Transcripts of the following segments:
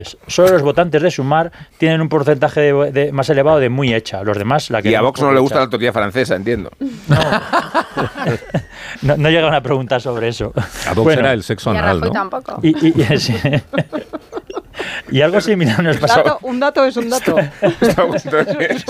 Solo los votantes de Sumar tienen un porcentaje más elevado de muy hecha. Los demás la que. Y a Vox no le gusta la tortilla francesa, entiendo. No llegaron a preguntar sobre eso. A Vox era el sexo anal, ¿no? Tampoco. Sí. Y algo similar nos pasó. Un dato es un dato. Es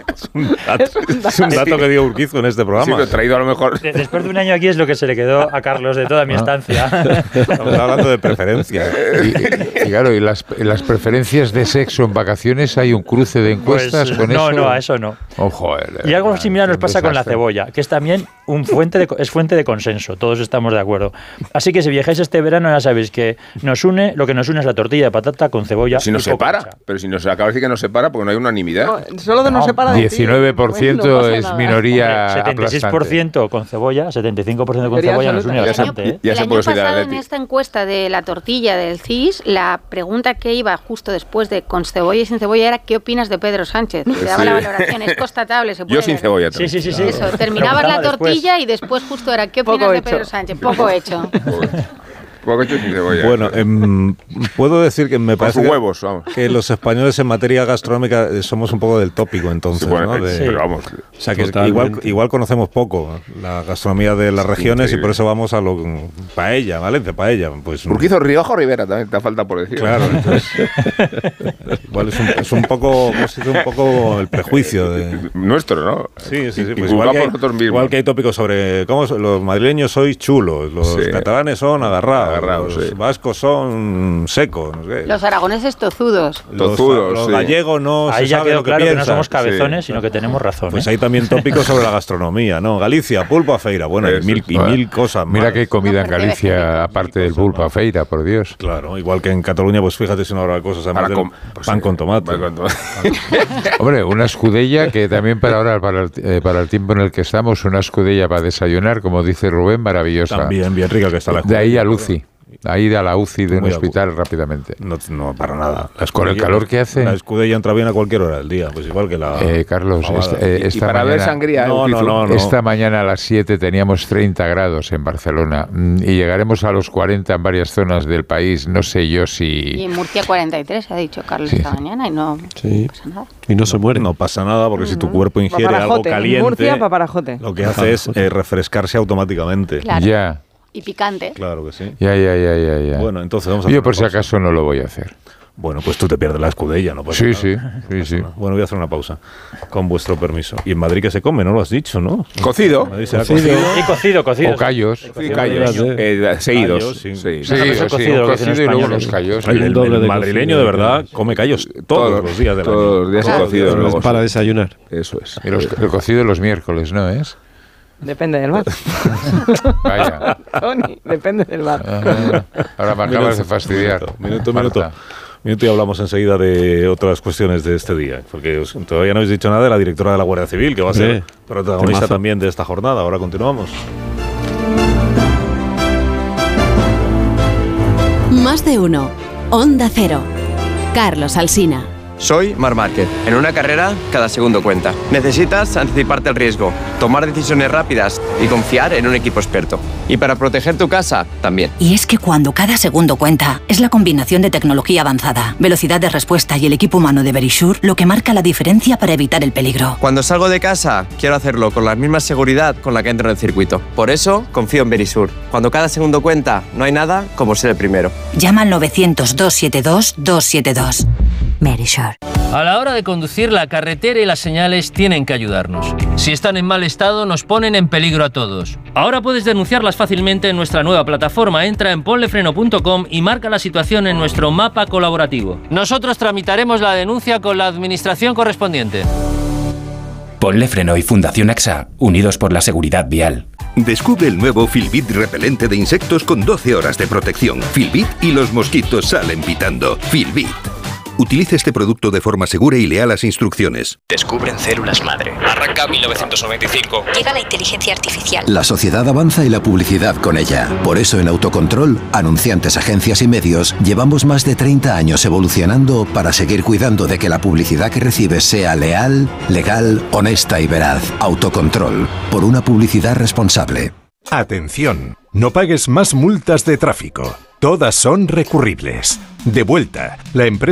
un dato que dio Urquizu en este programa. Sí, lo he traído a lo mejor. Después de un año aquí es lo que se le quedó a Carlos de toda mi estancia. Estamos hablando de preferencias. Y claro, y las preferencias de sexo en vacaciones, ¿hay un cruce de encuestas con eso? No, a eso no. Oh, joder, y algo similar nos pasa con la cebolla, que es también es fuente de consenso. Todos estamos de acuerdo. Así que si viajáis este verano ya sabéis que lo que nos une es la tortilla de patata con cebolla. Si nos separa, pero si nos acaba de decir que nos separa porque no hay unanimidad. No, solo de nos separa de 19% no es nada. minoría 76% con cebolla, 75% con cebolla nos une bastante. El Ya se año puede ser pasado, de en esta encuesta de la tortilla del CIS, la pregunta que iba justo después de con cebolla y sin cebolla era ¿qué opinas de Pedro Sánchez? Se daba la valoración, es constatable. Se puede Yo sin ver. cebolla también. Sí. Eso, terminabas la tortilla y después justo era ¿qué opinas de Pedro Sánchez? Poco hecho. Poco hecho sin cebolla. Bueno, puedo decir que me parece huevos, vamos. que los españoles en materia gastronómica somos un poco del tópico, entonces, bueno, ¿no? pero vamos. O sea, que igual conocemos poco la gastronomía de las regiones y por eso vamos a lo paella, Valencia, paella. Pues, Urquizo, Rioja o Rivera también te falta por decir. Claro, entonces igual es un poco el prejuicio de nuestro, ¿no? Sí. Pues igual que hay tópicos sobre cómo los madrileños sois chulos, los catalanes son agarrados, los vascos son secos, no sé. Los aragoneses tozudos. Los gallegos no ahí se ya sabe quedó lo que claro piensan. que no somos cabezones, sino que tenemos razón. Pues hay también tópicos sobre la gastronomía, ¿no? Galicia, pulpo a feira, bueno, y mil cosas más. Mira que hay comida en Galicia aparte del pulpo a feira, por Dios. Claro, igual que en Cataluña, pues fíjate si no habrá cosas además pan con tomate. Hombre, una escudella que también para el tiempo en el que estamos, una escudella para desayunar, como dice Rubén, maravillosa. También bien rica que está la escudella. De ahí a Lucy. Ahí a la UCI de un hospital rápidamente. No, para nada. Con el calor que hace. La escudella entra bien a cualquier hora del día, pues igual que la... Carlos, esta para mañana, ver sangría. No. Esta mañana a las 7 teníamos 30 grados en Barcelona y llegaremos a los 40 en varias zonas del país. No sé yo si... Y en Murcia 43, ha dicho Carlos esta mañana, y no pasa nada. Y no se muere. No pasa nada porque si tu cuerpo ingiere algo caliente, Murcia, paparajote. lo que hace es refrescarse automáticamente. Claro. Ya. Y picante. Claro que sí. Ya. Bueno, entonces vamos a Yo por si acaso no lo voy a hacer. Bueno, pues tú te pierdes la escudella, ¿no? Sí. Bueno, voy a hacer una pausa, con vuestro permiso. ¿Y en Madrid qué se come? No lo has dicho, ¿no? Cocido. Y cocido. O callos. Seguidos. Cocido y luego los callos. El madrileño, de verdad, come callos todos los días del año. Todos los días hay cocido. Luego para desayunar. Eso es. Y el cocido los miércoles, ¿no es? Depende del bar. Vaya. Tony, depende del bar. Ahora me acabas de fastidiar. Minuto y hablamos enseguida de otras cuestiones de este día, porque todavía no habéis dicho nada de la directora de la Guardia Civil, que va a ser protagonista también de esta jornada. Ahora continuamos. Más de uno. Onda Cero. Carlos Alsina. Soy Marc Márquez. En una carrera, cada segundo cuenta. Necesitas anticiparte al riesgo, tomar decisiones rápidas y confiar en un equipo experto. Y para proteger tu casa, también. Y es que cuando cada segundo cuenta, es la combinación de tecnología avanzada, velocidad de respuesta y el equipo humano de Verisure lo que marca la diferencia para evitar el peligro. Cuando salgo de casa, quiero hacerlo con la misma seguridad con la que entro en el circuito. Por eso, confío en Verisure. Cuando cada segundo cuenta, no hay nada como ser el primero. Llama al 900-272-272. Verisure. A la hora de conducir, la carretera y las señales tienen que ayudarnos. Si están en mal estado, nos ponen en peligro a todos. Ahora puedes denunciarlas fácilmente en nuestra nueva plataforma. Entra en ponlefreno.com y marca la situación en nuestro mapa colaborativo. Nosotros tramitaremos la denuncia con la administración correspondiente. Ponle Freno y Fundación AXA, unidos por la seguridad vial. Descubre el nuevo Filbit repelente de insectos con 12 horas de protección. Filbit y los mosquitos salen pitando. Filbit. Utilice este producto de forma segura y lea las instrucciones. Descubren células madre. Arranca 1995. Llega la inteligencia artificial. La sociedad avanza y la publicidad con ella. Por eso en Autocontrol, anunciantes, agencias y medios, llevamos más de 30 años evolucionando para seguir cuidando de que la publicidad que recibes sea leal, legal, honesta y veraz. Autocontrol. Por una publicidad responsable. Atención, no pagues más multas de tráfico. Todas son recurribles. De vuelta, la empresa